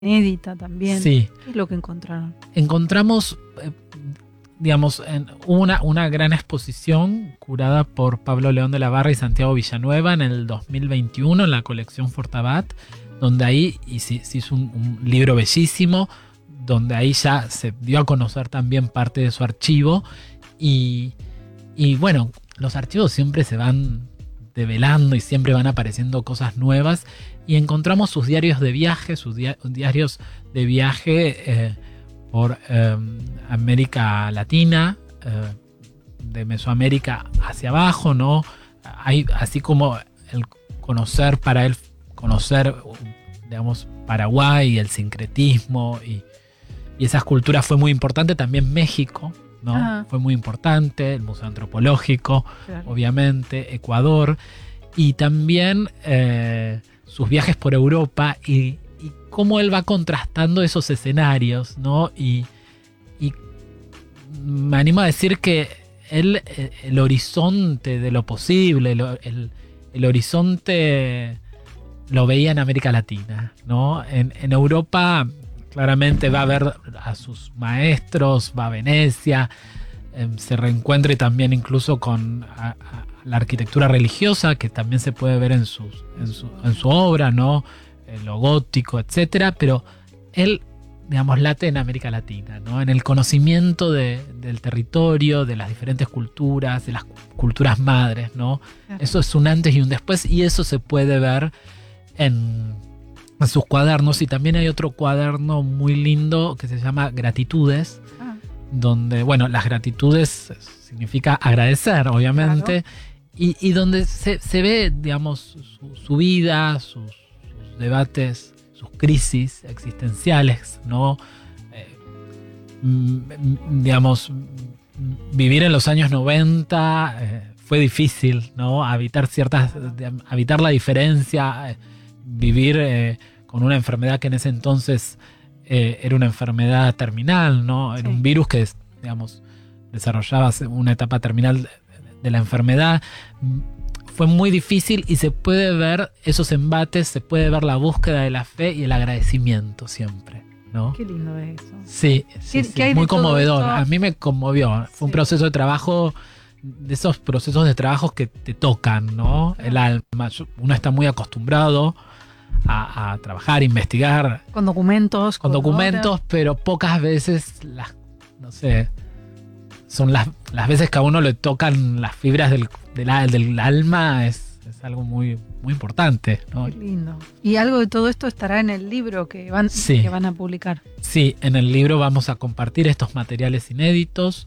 inédita también. Sí. ¿Qué es lo que encontraron? Encontramos, una gran exposición curada por Pablo León de la Barra y Santiago Villanueva en el 2021 en la colección Fortabat, donde ahí se hizo un libro bellísimo, donde ahí ya se dio a conocer también parte de su archivo. Y bueno, los archivos siempre se van develando y siempre van apareciendo cosas nuevas, y encontramos sus diarios de viaje, por América Latina, de Mesoamérica hacia abajo, ¿no? Hay, así como el conocer, digamos, Paraguay y el sincretismo y esas culturas fue muy importante. También México, ¿no? Fue muy importante, el Museo Antropológico, claro. Obviamente, Ecuador, y también sus viajes por Europa y cómo él va contrastando esos escenarios, ¿no? Y me animo a decir que él, el horizonte de lo posible, el horizonte lo veía en América Latina, ¿no? En Europa claramente va a ver a sus maestros, va a Venecia, se reencuentra también incluso con la arquitectura religiosa, que también se puede ver en su obra, ¿no? Lo gótico, etcétera, pero él, digamos, late en América Latina, ¿no? En el conocimiento del territorio, de las diferentes culturas, de las culturas madres, ¿no? Claro. Eso es un antes y un después, y eso se puede ver en sus cuadernos. Y también hay otro cuaderno muy lindo que se llama Gratitudes, donde, bueno, las gratitudes significa agradecer, obviamente, claro. y donde se ve, digamos, su vida, sus debates, sus crisis existenciales, ¿no? Digamos, vivir en los años 90 fue difícil, ¿no? Habitar la diferencia, vivir con una enfermedad que en ese entonces era una enfermedad terminal, ¿no? Era un virus que, digamos, desarrollaba una etapa terminal de la enfermedad. Fue muy difícil, y se puede ver esos embates, se puede ver la búsqueda de la fe y el agradecimiento siempre, ¿no? Qué lindo es eso. Sí, muy conmovedor. A mí me conmovió. Fue un proceso de trabajo, de esos procesos de trabajo que te tocan, ¿no? El alma. Uno está muy acostumbrado a trabajar, investigar. Con documentos. Pero pocas veces son las veces que a uno le tocan las fibras del alma. Es algo muy, muy importante, ¿no? Qué lindo. Y algo de todo esto estará en el libro que van a publicar. Sí, en el libro vamos a compartir estos materiales inéditos,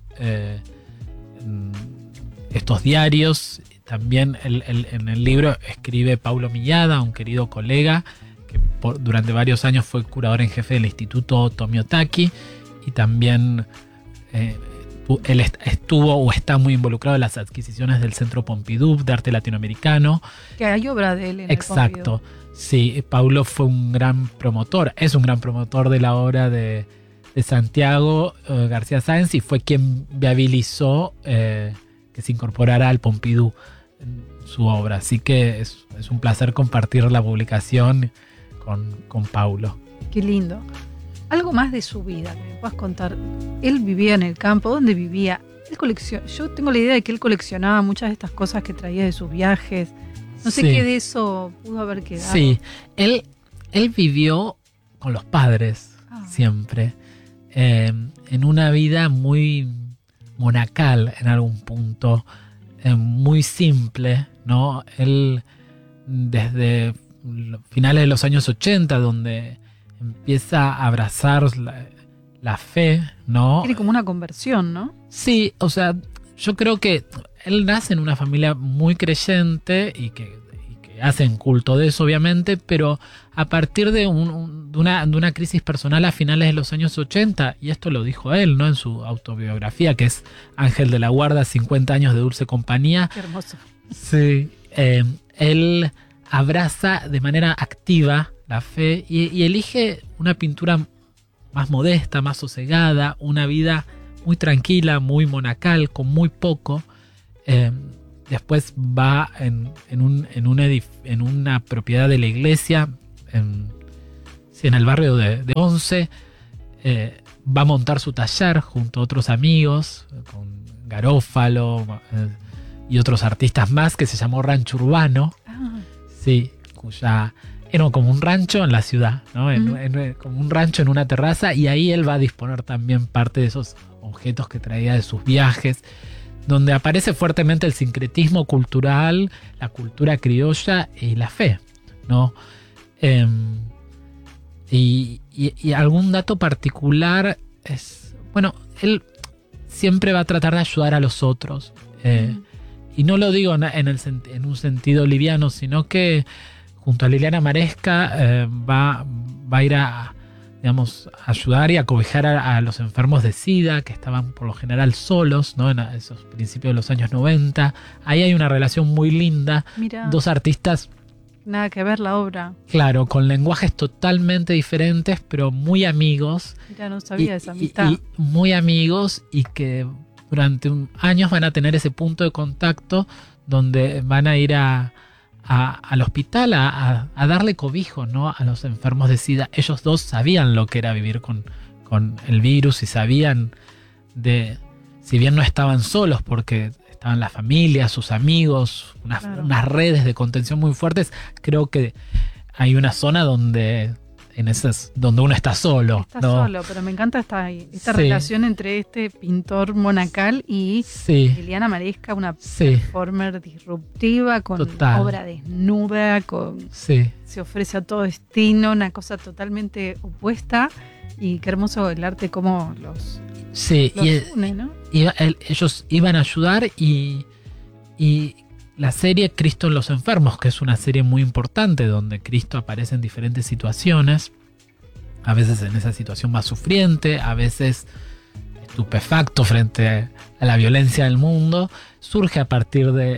estos diarios. También en el libro escribe Paulo Millada, un querido colega que durante varios años fue curador en jefe del Instituto Tomiotaki, y también él estuvo o está muy involucrado en las adquisiciones del Centro Pompidou de arte latinoamericano. Que hay obra de él en Exacto. el Pompidou. Sí, Paulo fue un gran promotor, es un gran promotor de la obra de Santiago García Sáenz, y fue quien viabilizó que se incorporara al Pompidou en su obra. Así que es un placer compartir la publicación con Paulo. Qué lindo. Algo más de su vida que me puedas contar. Él vivía en el campo. ¿Dónde vivía? Yo tengo la idea de que él coleccionaba muchas de estas cosas que traía de sus viajes. No sé qué de eso pudo haber quedado. Sí, él vivió con los padres siempre, en una vida muy monacal en algún punto, muy simple, ¿no? Él desde finales de los años 80, donde empieza a abrazar la fe, ¿no? Tiene como una conversión, ¿no? Sí, o sea, yo creo que él nace en una familia muy creyente y que hacen culto de eso, obviamente, pero a partir de una crisis personal a finales de los años 80, y esto lo dijo él, ¿no? En su autobiografía, que es Ángel de la Guarda, 50 años de dulce compañía. Qué hermoso. Sí. Él abraza de manera activa la fe y elige una pintura más modesta, más sosegada, una vida muy tranquila, muy monacal, con muy poco. Después va en una propiedad de la iglesia, Sí, en el barrio de Once. Va a montar su taller junto a otros amigos, con Garófalo y otros artistas más, que se llamó Rancho Urbano. Sí, cuya era como un rancho en la ciudad, ¿no? Como un rancho en una terraza, y ahí él va a disponer también parte de esos objetos que traía de sus viajes, donde aparece fuertemente el sincretismo cultural, la cultura criolla y la fe, ¿no? Y algún dato particular es, bueno, él siempre va a tratar de ayudar a los otros. Y no lo digo en un sentido liviano, sino que junto a Liliana Maresca va a ir a, digamos, ayudar y a cobijar a los enfermos de SIDA, que estaban por lo general solos, ¿no? En esos principios de los años 90. Ahí hay una relación muy linda. Mirá. Dos artistas. Nada que ver la obra. Claro, con lenguajes totalmente diferentes, pero muy amigos. Ya no sabía de esa amistad. Y muy amigos, y que durante años van a tener ese punto de contacto donde van a ir al hospital a darle cobijo, ¿no? A los enfermos de SIDA. Ellos dos sabían lo que era vivir con el virus, y sabían si bien no estaban solos porque estaban la familia, sus amigos, unas redes de contención muy fuertes, creo que hay una zona donde uno está solo. Está ¿no? solo, pero me encanta esta relación entre este pintor monacal y Liliana Maresca, una performer disruptiva, con obra desnuda, se ofrece a todo destino, una cosa totalmente opuesta, y qué hermoso el arte como los une, ¿no? Ellos iban a ayudar, y la serie Cristo en los enfermos, que es una serie muy importante donde Cristo aparece en diferentes situaciones, a veces en esa situación más sufriente, a veces estupefacto frente a la violencia del mundo, surge a partir de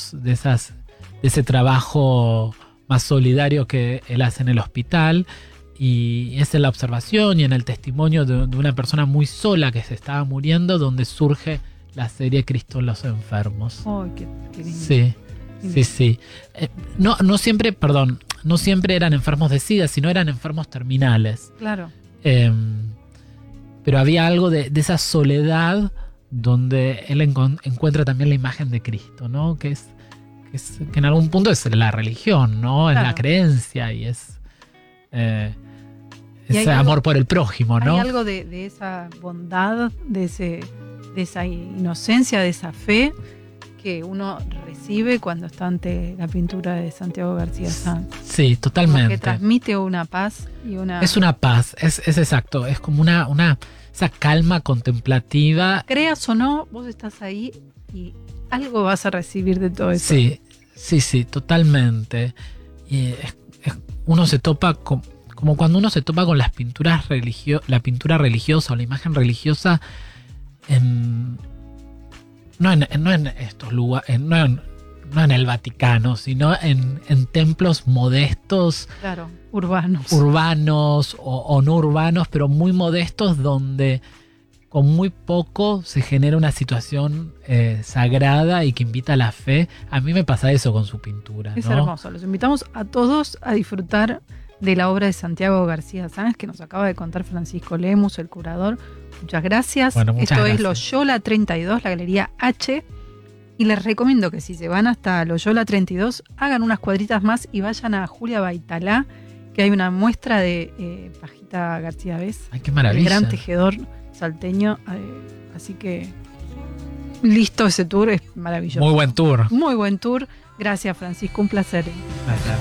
ese trabajo más solidario que él hace en el hospital. Y es en la observación y en el testimonio de una persona muy sola que se estaba muriendo donde surge la serie Cristo en los enfermos. ¡Ay, qué lindo! Sí. No siempre eran enfermos de SIDA, sino eran enfermos terminales. Claro. Pero había algo de esa soledad donde él encuentra también la imagen de Cristo, ¿no? Que en algún punto es la religión, ¿no? Claro. Es la creencia, y es ese amor por el prójimo, ¿no? Hay algo de esa bondad, de esa inocencia, de esa fe que uno recibe cuando está ante la pintura de Santiago García Sanz. Sí, totalmente. Como que transmite una paz y una... Es una paz, es exacto, es como esa calma contemplativa. Creas o no, vos estás ahí y algo vas a recibir de todo eso. Sí, totalmente. Y uno se topa como cuando uno se topa con las pinturas la pintura religiosa o la imagen religiosa no en estos lugares, no en el Vaticano, sino en templos modestos. Claro, urbanos o no urbanos, pero muy modestos, donde con muy poco se genera una situación sagrada y que invita a la fe. A mí me pasa eso con su pintura. Es ¿no? hermoso. Los invitamos a todos a disfrutar de la obra de Santiago García Sanz, que nos acaba de contar Francisco Lemus, el curador. Muchas gracias. Esto gracias. Es Loyola 32, la Galería H. Y les recomiendo que si se van hasta Loyola 32, hagan unas cuadritas más y vayan a Julia Baitalá, que hay una muestra de Pajita García Vez. ¡Ay, qué maravilla! El gran tejedor salteño. Así que listo ese tour, es maravilloso. Muy buen tour. Muy buen tour. Gracias, Francisco, un placer. Gracias.